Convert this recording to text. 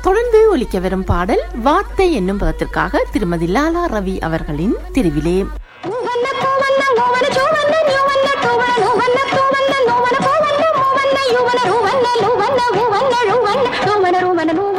தொடர்ந்து ஒலிக்க வரும் பாடல் வார்த்தை என்னும் பதத்திற்காக திருமதி லாலா ரவி அவர்களின் தெரிவிலே.